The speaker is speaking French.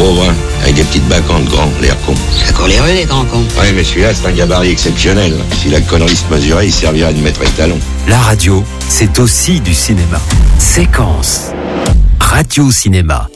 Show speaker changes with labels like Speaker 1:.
Speaker 1: pauvre, hein, avec des petites bacchantes grands, l'air con.
Speaker 2: Ça court les rues, les grands cons.
Speaker 1: Ouais, mais celui-là, c'est un gabarit exceptionnel. Si la connerie se mesurait, il servirait de maître étalon.
Speaker 3: La radio, c'est aussi du cinéma. Séquence. Radio Cinéma.